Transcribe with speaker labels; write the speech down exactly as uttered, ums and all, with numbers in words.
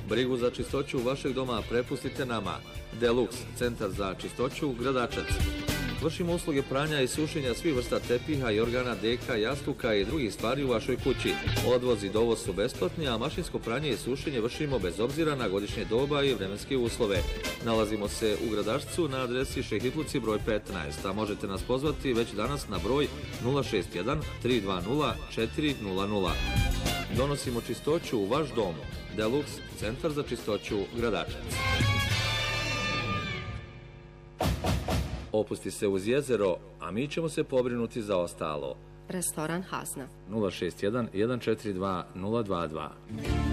Speaker 1: Brigu za čistoću vašeg doma prepustite nama. Delux, centar za čistoću, Gradačac. Vršimo usluge pranja i sušenja svih vrsta tepiha i organa, deka, jastuka i drugih stvari u vašoj kući. Odvoz i dovoz su besplatni, a mašinsko pranje i sušenje vršimo bez obzira na godišnje doba i vremenske uslove. Nalazimo se u Gradačcu na adresi Šehitluci broj petnaest, a možete nas pozvati već danas na broj nula šest jedan tri dva nula četiri nula nula. Donosimo čistoću u vaš dom. Delux, centar za čistoću, Gradačac. Opusti se uz jezero, a mi ćemo se pobrinuti za ostalo.
Speaker 2: Restoran Hasna.
Speaker 1: nula šest jedan jedan četiri dva nula dva dva.